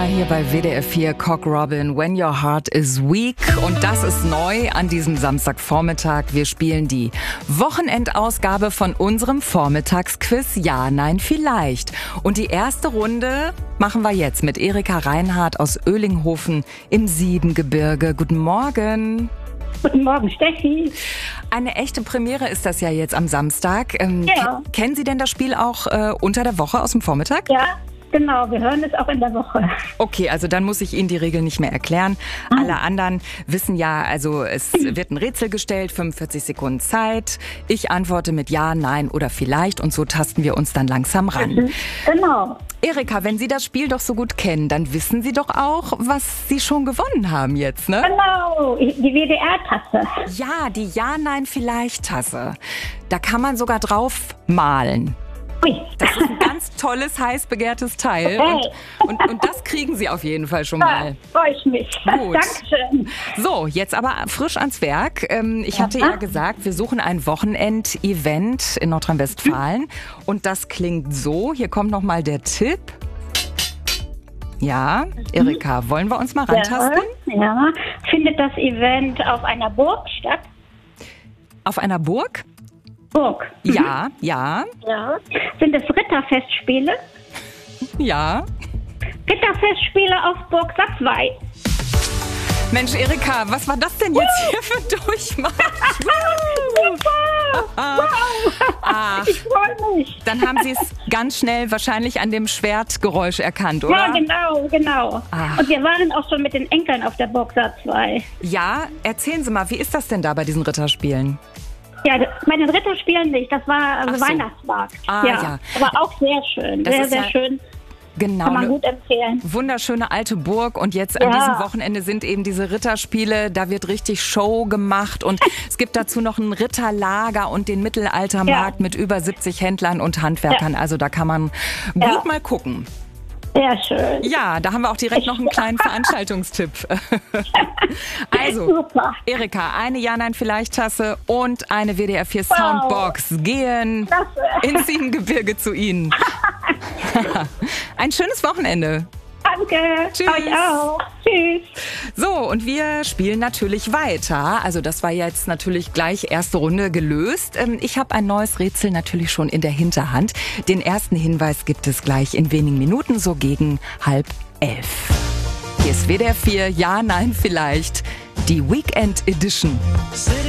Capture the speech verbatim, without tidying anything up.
Hier bei W D R vier Cock Robin, When Your Heart is Weak. Und das ist neu an diesem Samstagvormittag. Wir spielen die Wochenendausgabe von unserem Vormittagsquiz Ja, Nein, Vielleicht. Und die erste Runde machen wir jetzt mit Erika Reinhardt aus Oehlinghofen im Siebengebirge. Guten Morgen. Guten Morgen, Steffi. Eine echte Premiere ist das ja jetzt am Samstag. Ähm, Ja. ke- Kennen Sie denn das Spiel auch äh, unter der Woche aus dem Vormittag? Ja, genau, wir hören es auch in der Woche. Okay, also dann muss ich Ihnen die Regeln nicht mehr erklären. Alle anderen wissen ja, also es wird ein Rätsel gestellt, fünfundvierzig Sekunden Zeit. Ich antworte mit Ja, Nein oder Vielleicht und so tasten wir uns dann langsam ran. Genau. Erika, wenn Sie das Spiel doch so gut kennen, dann wissen Sie doch auch, was Sie schon gewonnen haben jetzt, ne? Genau, die W D R-Tasse. Ja, die Ja, Nein, Vielleicht-Tasse. Da kann man sogar drauf malen. Ui. Das ist ein ganz tolles, heiß begehrtes Teil. Okay. Und, und, und das kriegen Sie auf jeden Fall schon mal. Da freue ich mich. Gut. Dankeschön. So, jetzt aber frisch ans Werk. Ähm, Ich hatte ja gesagt, wir suchen ein Wochenend-Event in Nordrhein-Westfalen. Und das klingt so. Hier kommt nochmal der Tipp. Ja, Erika, wollen wir uns mal rantasten? Ja, ja. Findet das Event auf einer Burg statt? Auf einer Burg? Burg. Ja, ja, Ja. Sind es Ritterfestspiele? ja. Ritterfestspiele auf Burg Satzwey. Mensch, Erika, was war das denn jetzt hier für Durchmarsch? Ach, Ich freue mich. dann haben Sie es ganz schnell wahrscheinlich an dem Schwertgeräusch erkannt, oder? Ja, genau, genau. Ah. Und wir waren auch schon mit den Enkeln auf der Burg Satzwey. Ja, erzählen Sie mal, wie ist das denn da bei diesen Ritterspielen? Ja, bei den Ritterspielen nicht. Das war Ach äh, so. Weihnachtsmarkt. Ah, ja. Aber auch sehr schön. Das sehr, ist sehr ja schön. Genau, Kann man eine gut empfehlen. wunderschöne alte Burg und jetzt an Ja. diesem Wochenende sind eben diese Ritterspiele, da wird richtig Show gemacht und es gibt dazu noch ein Ritterlager und den Mittelaltermarkt Ja. mit über siebzig Händlern und Handwerkern, also da kann man gut Ja. mal gucken. Sehr schön. Ja, da haben wir auch direkt noch einen kleinen Veranstaltungstipp. Also, Super. Erika, eine Ja-Nein-Vielleicht-Tasse und eine W D R vier Soundbox gehen Klasse. ins Siebengebirge zu Ihnen. Ein schönes Wochenende. Danke. Tschüss. Euch auch. Tschüss. So, und wir spielen natürlich weiter. Also das war jetzt natürlich gleich erste Runde gelöst. Ähm, Ich habe ein neues Rätsel natürlich schon in der Hinterhand. Den ersten Hinweis gibt es gleich in wenigen Minuten, so gegen halb elf. Hier ist W D R vier, Ja, Nein, Vielleicht, die Weekend Edition.